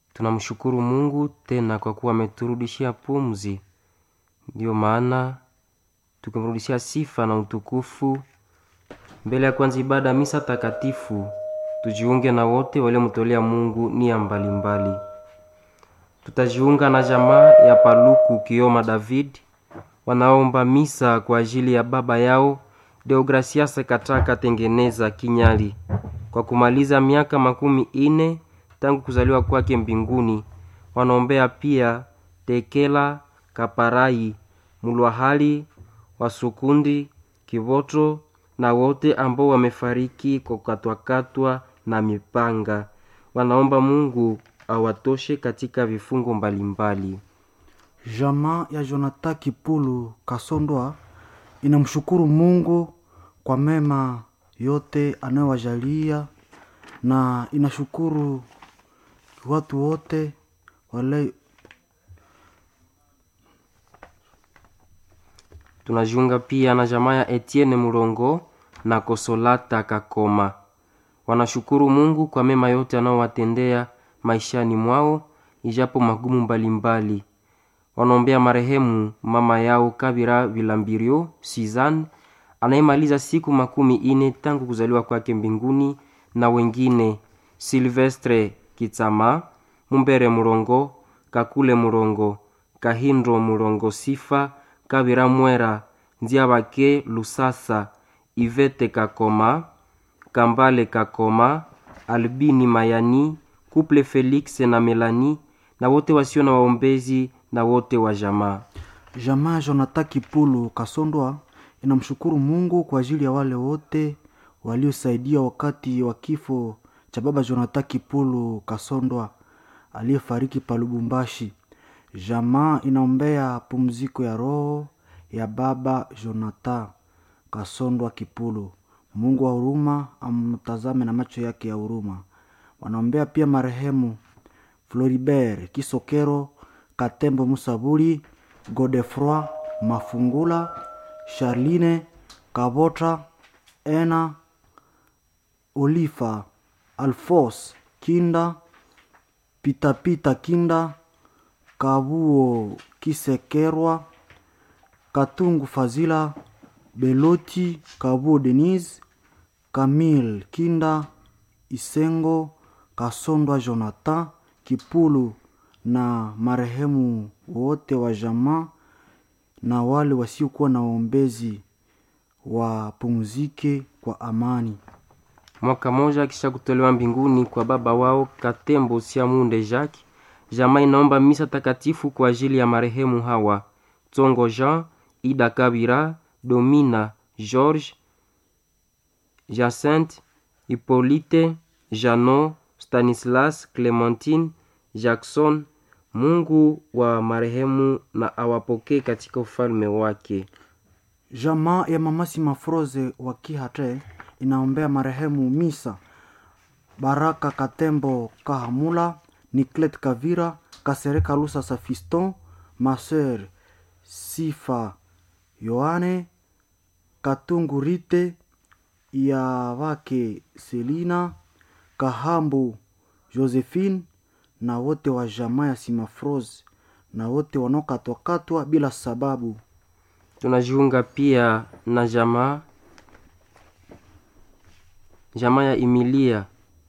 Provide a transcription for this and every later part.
Tunamshukuru Mungu tena kwa kuwa ameturudishia pumzi. Ndiyo maana tukimrudishia sifa na utukufu. Mbele ya kwanza ibada misa takatifu, tujiunge na wote waliomtolea Mungu nia mbalimbali. Tutajiunga na jamaa ya Paluku Kioma David wanaomba misa kwa ajili ya baba yao Deogracias Kataka Tengeneza Kinyali kwa kumaliza miaka 40 tangu kuzaliwa kwake mbinguni. Wanaombea pia Tekela Kaparai Mulwahali Wasukundi Kivoto na wote ambao wamefariki kwa kukatwa na mipanga. Wanaomba Mungu awatoshe katika vifungo mbalimbali. Jamaa ya Jonathan Kipulu Kasondwa inamshukuru Mungu kwa mema yote anayowajalia na inashukuru watu wote wale. Tunajiunga pia na jamaa ya Etienne Murongo na Kosolata Kakoma. Wanashukuru Mungu kwa mema yote anayowatendea maishani mwao ijapo magumu mbalimbali. Wanaombea marehemu mama yao Kabira Vilambirio Suzanne anayemaliza siku 40 tangu kuzaliwa kwake mbinguni, na wengine Silvestre Kitsama, Mumbere Murongo, Kakule Murongo, Kahindro Murongo Sifa, Kabira Mwera, Nziabake Lusasa, Ivete Kakoma, Kambale Kakoma, Albini Mayani, Couple Felix na Melanie na wote wasio na waombezi na wote wa jamaa. Jamaa Jonathan Kipulu Kasondwa inamshukuru Mungu kwa ajili ya wale wote waliosaidia wakati wa kifo cha baba Jonathan Kipulu Kasondwa aliyefariki pa Lubumbashi. Jamaa inaombea pumziko ya roho ya baba Jonathan Kasondwa Kipulu. Mungu wa huruma amtazame na macho yake ya huruma. Wanaombea pia marehemu Floribert Kisokero, Katembo Musaburi, Godefroy Mafungula, Charline Kabota, Ena Olifa, Alfos Kinda, Pitapita Kinda, Kabuo Kisekerwa, Katungu Fazila, Beloti Kabuo Denise, Camille Kinda, Isengo Kasondwa Jonathan Kipulu na marehemu wote wa jamaa na wale wasiokuwa na waombezi wapumzike kwa amani. Mwaka moja kisha kutolewa mbinguni kwa baba wao Katembo Siamunde Jacques, jamaa inaomba misa takatifu kwa ajili ya marehemu hawa: Tsongo Jean, Ida Kabira, Domina George, Jacinthe, Hippolyte, Jano, Stanislas, Clementine, Jackson. Mungu wa marehemu na awapokee katika ufalme wake. Jamaa ya Mamasi Mafroze wa Kihate inaombea marehemu misa Baraka Katembo Kahamula, Niklet Kavira, Kasereka Lusa Safiston, Maser Sifa Yohane, Katungu Rite ya wake Selina, Kahambu Josephine na wote wa jamaa ya Simafroze na wote wanaokatwakatwa bila sababu. Tunajiunga pia na jamaa ya Emilia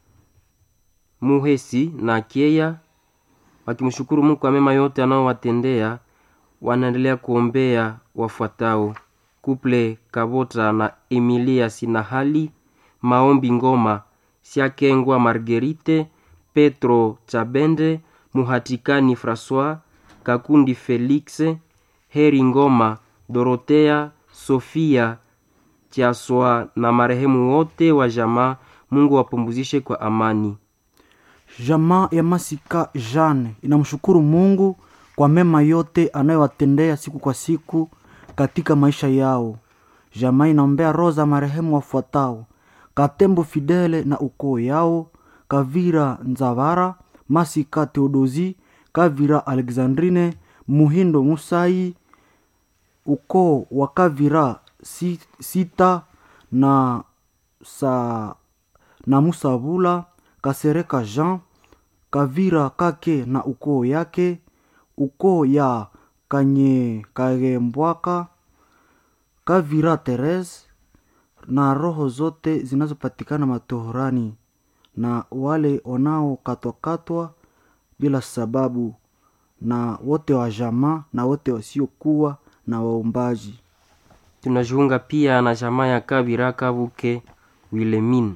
Muhesi na Keya wakimshukuru Mungu kwa mema yote anaowatendea. Wanaendelea kuombea wafuatao: Couple Kabota na Emilia Sinahali, Maombi Ngoma, Siakengwa Marguerite, Petro Chabende, Muhatikani François, Kakundi Felix, Heri Ngoma, Dorotea, Sofia Chiaswa na marehemu wote wa jamaa. Mungu wapumzishe kwa amani. Jamaa ya Masika Jeanne inamshukuru Mungu kwa mema yote anayowatendea siku kwa siku katika maisha yao. Jamaa inaombea roho za marehemu wafuatao: Katembo Fidele na ukoo yao, Kavira Nzavara, Masika Theodosi, Kavira Alexandrine, Muhindo Musai, ukoo wa Kavira Sita na Musabula, Kasereka Jean, Kavira Kake na ukoo yake, ukoo ya Kagembwaka, Kavira Therese na roho zote zinazopatikana matohorani na wale wanaokatwakatwa bila sababu, na wote wa jamaa na wote wasiokuwa na waombaji. Tunajiunga pia na jamaa ya Kavira Kabuke Wilemin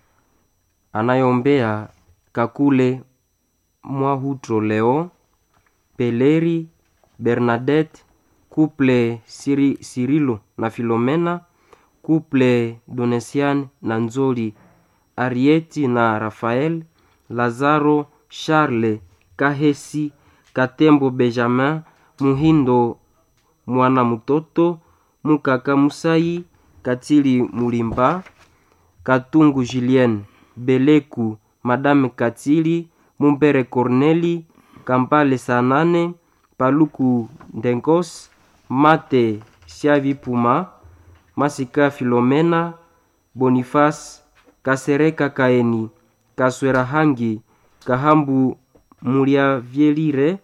anayombea Kakule Mwahutro Leo, Peleri Bernadette, couple Cyrilo na Filomena, couple Donesian na Nzoli, Arieti na Rafael, Lazaro Charles Kahesi, Katembo Benjamin, Muhindo Mwana Mutoto, Mukaka Musai, Katili Mulimba, Katungu Julien, Beleku Madame Katili, Mumbere Corneli, Kampale Sanane, Paluku Ndengos, Mate Siavi Puma, Masika Filomena, Boniface Kasereka Kaeni, Kaswera Hangi, Kahambu Mulia Vielire,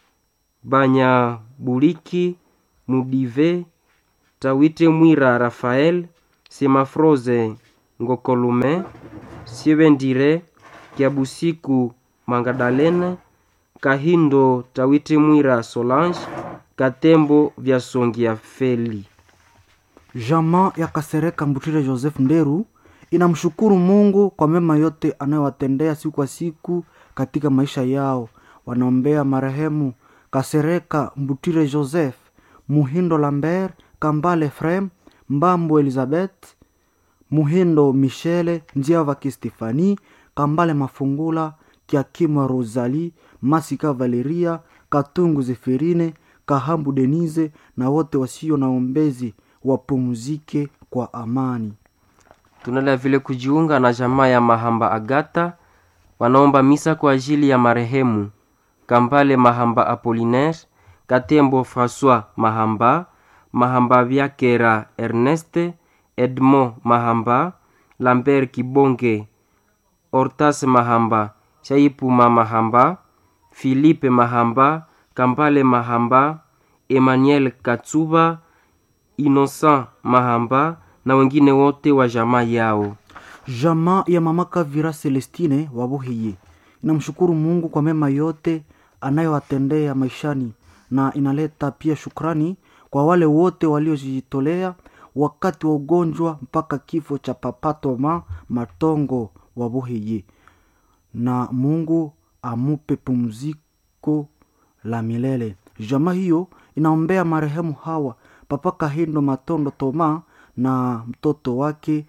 Banya Buliki, Mudive, Tawite Mwira Rafael, Semafroze Ngokolume, Sievendire, Kiabusiku Mangadalene, Kahindo Tawite Mwira Solange, Katembo Vyasongia Feli. Jamaa ya Kasereka Mbutire Joseph Nderu inamshukuru Mungu kwa mema yote anayowatendea siku kwa siku katika maisha yao. Wanaombea marehemu Kasereka Mbutire Joseph, Muhindo Lambert, Kambale Frem, Mbambo Elizabeth, Muhindo Michele, Njiava Stefani, Kambale Mafungula, Kiakimwa Rosalie, Masika Valeria, Katungu Zeferine, Kahambu Denise na wote wasio na ombezi wapumzike kwa amani. Tunala vile kujiunga na jamaa ya Mahamba Agata, wanaomba misa kwa ajili ya marehemu Kambale Mahamba Apollinaire, Katembo François Mahamba, Mahamba Vyakera Erneste, Edmond Mahamba, Lambert Kibonge, Hortas Mahamba, Chaipuma Mahamba, Philippe Mahamba, Kambale Mahamba, Emmanuel Katsuba, Innocent Mahamba na wengine wote wa jamaa yao. Jamaa ya Mama Kavira Celestine Wabuhiye inamshukuru Mungu kwa mema yote anayowatendea maishani, na inaleta pia shukrani kwa wale wote waliojitolea wakati wa ugonjwa mpaka kifo cha Papa Toma Matongo Wabuhiye, na Mungu amupe pumziko la milele. Jamaa hiyo inaombea marehemu hawa Papa Kahindo Matondo Toma na mtoto wake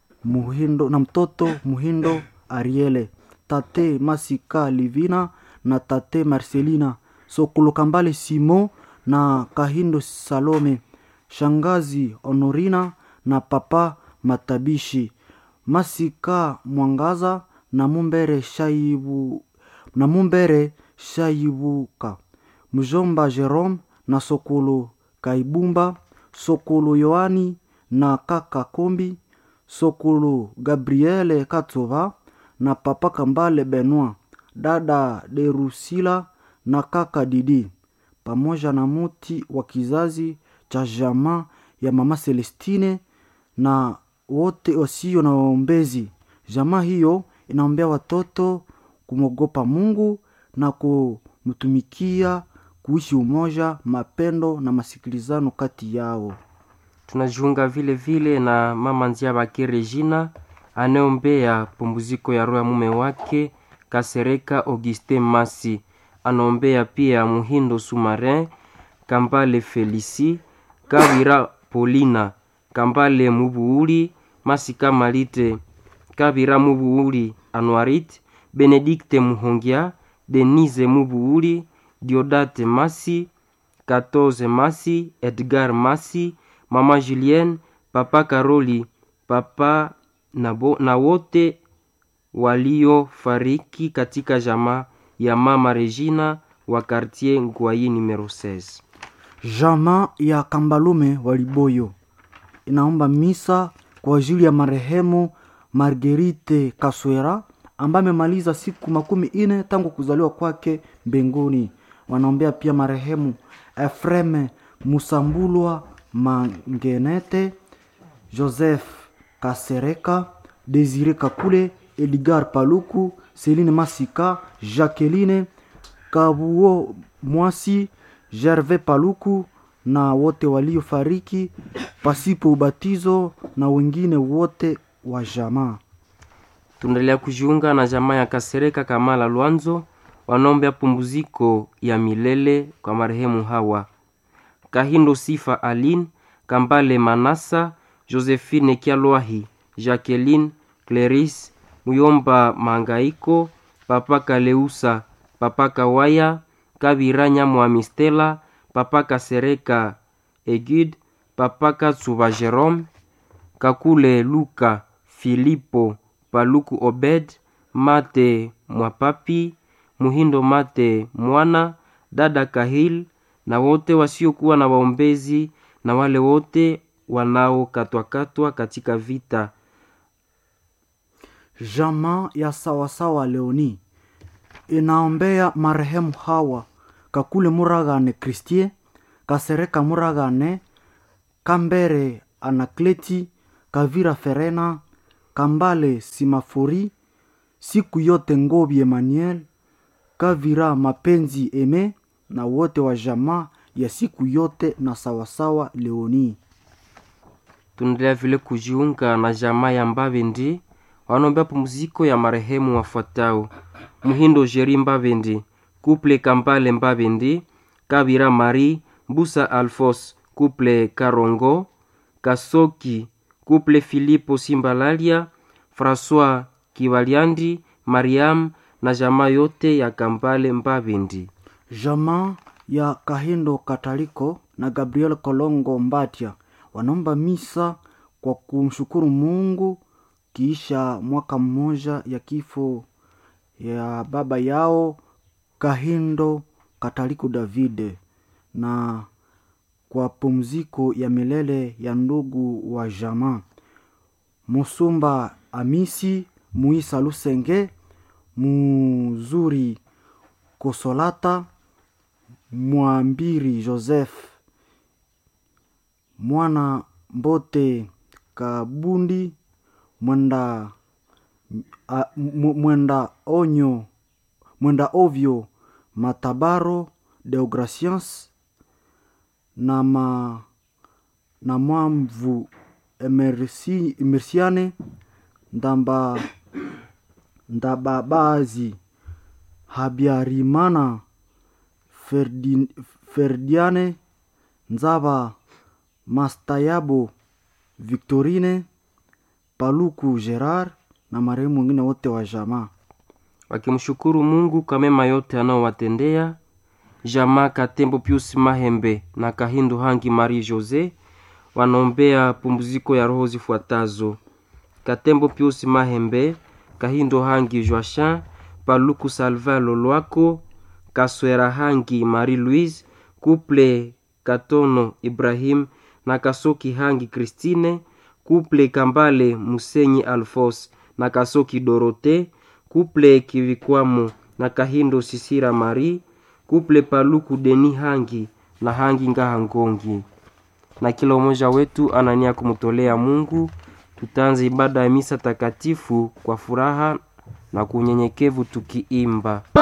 Muhindo Ariele, Tate Masika Livina na Tate Marcelina, Sokolo Kambale Simo na Kahindo Salome, Shangazi Honorina na Papa Matabishi, Masika Mwangaza na Mumbere Shaibuka, Mjomba Jerome na Sokolo Kaibumba, Sokolo Yohani na Kaka Kombi, Sokolo Gabriele Katova na Papa Kambale Benoit, Dada Derusila na Kaka Didi, pamoja na muti wa kizazi cha jamaa ya Mama Celestine na wote wasio na waombezi. Jamaa hiyo inaombea watoto kumogopa Mungu na kumtumikia, kuishi umoja, mapendo na masikilizano kati yao. Tunajiunga vile vile na Mama Nziabake Regina anaombea pumziko ya roho ya mume wake Kasereka Augustin Masi. Anaombea pia Muhindo Sumarin, Kambale Felici, Kavira Polina, Kambale Mubuuli, Masika Malite, Kavira Mubuuli Anuarit, Benedicte Muhongia, Denise Mubuuli, Diodate Masi, 14 Masi, Edgar Masi, Mama Julienne, Papa Karoli, Papa na wote walio fariki katika jamaa ya Mama Regina wa quartier Ngwai numero 16. Jamaa ya Kambalume Waliboyo inaomba misa kwa ajili ya marehemu Marguerite Kaswera ambaye amemaliza siku 40 tangu kuzaliwa kwake mbinguni. Wanaombea pia marehemu Efreme Musambulwa Mangenete, Joseph Kasereka, Desire Kakule, Edgar Paluku, Celine Masika, Jacqueline Kabuo Mwasi, Gervais Paluku na wote waliofariki pasipo ubatizo na wengine wote wa jamaa. Tunaendelea kujiunga na jamaa ya Kasereka Kamala Lwanzo, wanaombea pumziko ya milele kwa marehemu hawa: Kahindo Sifa Aline, Kambale Manasa, Josephine Kialwahi, Jacqueline Clarice, Muyomba Mangaiko, Papa Kaleusa, Papa Kawaya, Kabiranya Mwamistela, Papa Kasereka Egid, Papa Katsuba Jerome, Kakule Luka, Filipo Paluku Obed, Mate Mwapapi, Muhindo Mate Mwana, Dada Kahil na wote wasiokuwa na waombezi na wale wote wanaokatwa katika vita. Jamaa ya Sawasawa Leoni inaombea marehemu hawa: Kakule Muragane Christie, Kasereka Muragane, Kambere Anakleti, Kavira Ferena, Kambale Simafori, Siku Yote Ngobi Emmanuel, Kavira Mapenzi Eme na wote wa jamaa ya Siku Yote na Sawasawa Leoni. Tunaendelea vile kujiunga na jamaa ya Mbabendi, wanaombea pumziko ya marehemu wafuatao: Muhindo Jeri Mbabendi, Couple Kambale Mbabendi, Kabira Marie, Busa Alfos, Couple Karongo, Kasoki, Couple Filipo Simbalalia, François Kivaliandi, Mariam na jamaa yote ya Kambale Mbabendi. Jamaa ya Kahindo Kataliko na Gabriel Kolongo Mbatia wanaomba misa kwa kumshukuru Mungu kisha mwaka mmoja ya kifo ya baba yao Kahindo Kataliko Davide, na kwa pumziko ya milele ya ndugu wa jamaa Musumba Amisi, Muisa Lusenge, Muzuri Kosolata, Mwambiri Joseph, Mwana Mbote Kabundi, Mwenda Ovyo Matabaro Deograciens na Mwamvu Emersiane Ndababazi Habiarimana Ferdiane Nzaba Mastayabo Victorine Paluku Gerard na marehemu wengine wote wa jamaa, wakimshukuru Mungu kwa mema yote anaowatendea. Jamaa Katembo Pius Mahembe na Kahindo Hangi Marie Jose wanaombea pumziko ya roho zifuatazo: Katembo Pius Mahembe, Kahindo Hangi Joachin, Paluku Salva Lolwako, Kaswera Hangi Marie Louise, Couple Katono Ibrahim na Kasoki Hangi Christine, Couple Kambale Musenyi Alfos na Kasoki Dorote, Couple Kivikwamo na Kahindo Sisira Marie, Couple Paluku Deni Hangi na Hangi Ngahangongi. Na kila mmoja wetu anania kumtolea Mungu. Tutaanza ibada ya misa takatifu kwa furaha na kunyenyekevu tukiimba.